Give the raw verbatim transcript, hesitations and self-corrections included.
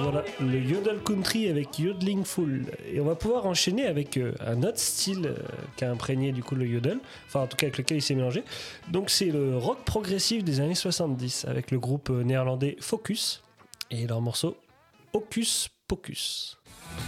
Voilà, le Yodel Country avec Yodeling Full. Et on va pouvoir enchaîner avec euh, un autre style euh, qui a imprégné du coup le yodel, enfin en tout cas avec lequel il s'est mélangé. Donc c'est le rock progressif des années soixante-dix avec le groupe euh, néerlandais Focus et leur morceau Hocus Pocus.